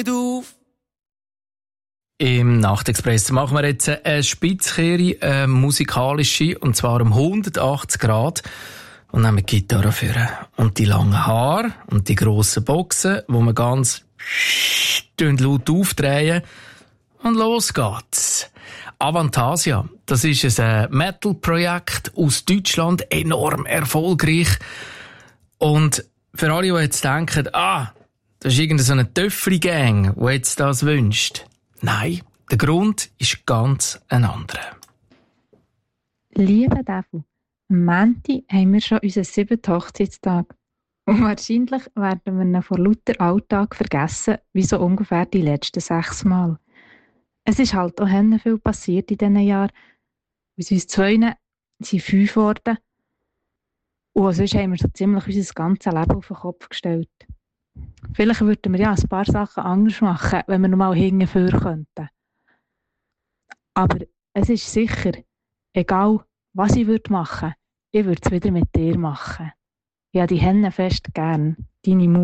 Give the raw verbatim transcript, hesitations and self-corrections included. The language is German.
Du. Im Nachtexpress machen wir jetzt eine Spitzkehre, eine musikalische, und zwar um hundertachtzig Grad. Und nehmen die Gitarre führen. Und die langen Haare und die grossen Boxen, wo man ganz laut aufdrehen. Und los geht's. Avantasia, das ist ein Metal-Projekt aus Deutschland, enorm erfolgreich. Und für alle, die jetzt denken, ah, das ist irgendeine Töffli-Gang, die jetzt das wünscht. Nein, der Grund ist ganz ein anderer. Lieber Devil, am Montag haben wir schon unseren siebten Hochzeitstag. Und wahrscheinlich werden wir ihn vor lauter Alltag vergessen, wie so ungefähr die letzten sechs Mal. Es ist halt auch viel passiert in diesen Jahren. Aus uns zwei sind fünf geworden. Und sonst haben wir so ziemlich unser ganzes Leben auf den Kopf gestellt. Vielleicht würden wir ja ein paar Sachen anders machen, wenn wir noch mal hinten könnten. Aber es ist sicher, egal was ich würde machen, ich würde es wieder mit dir machen. Ja, die Henne fest gern, deine Mutter.